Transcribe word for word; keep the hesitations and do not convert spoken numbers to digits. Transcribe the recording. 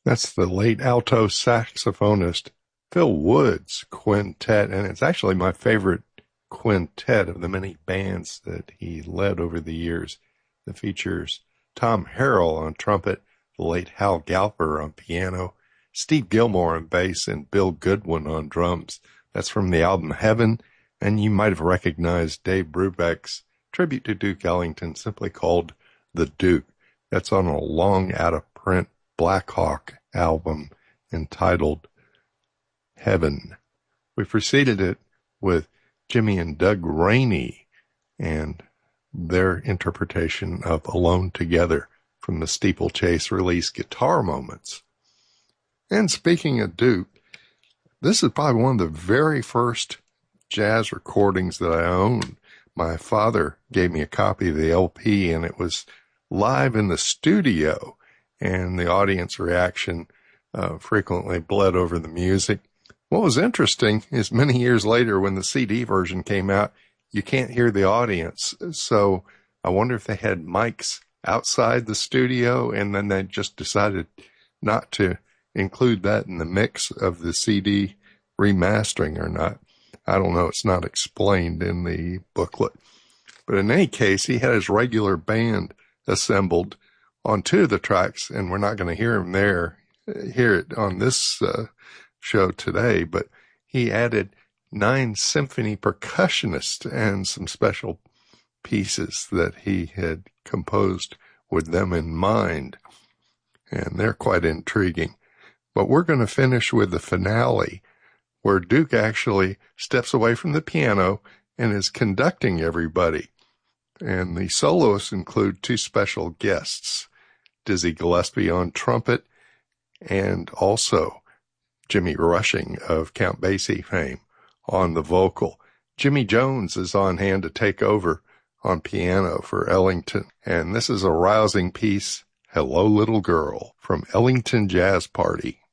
That's the late alto saxophonist Phil Wood's quintet, and it's actually my favorite quintet of the many bands that he led over the years. That features Tom Harrell on trumpet, the late Hal Galper on piano, Steve Gilmore on bass, and Bill Goodwin on drums. That's from the album Heaven, and you might have recognized Dave Brubeck's tribute to Duke Ellington, simply called The Duke. That's on a long out-of-print Black Hawk album entitled Heaven. We preceded it with Jimmy and Doug Rainey and their interpretation of Alone Together from the Steeplechase release Guitar Moments. And speaking of Duke, this is probably one of the very first jazz recordings that I own. My father gave me a copy of the L P, and it was live in the studio, and the audience reaction uh, frequently bled over the music. What was interesting is many years later when the C D version came out, you can't hear the audience. So I wonder if they had mics outside the studio and then they just decided not to include that in the mix of the C D remastering or not. I don't know. It's not explained in the booklet. But in any case, he had his regular band assembled on two of the tracks, and we're not going to hear him there, hear it on this uh, show today, but he added nine symphony percussionists and some special pieces that he had composed with them in mind, and they're quite intriguing. But we're going to finish with the finale, where Duke actually steps away from the piano and is conducting everybody. And the soloists include two special guests, Dizzy Gillespie on trumpet, and also Jimmy Rushing of Count Basie fame on the vocal. Jimmy Jones is on hand to take over on piano for Ellington. And this is a rousing piece, Hello Little Girl, from Ellington Jazz Party.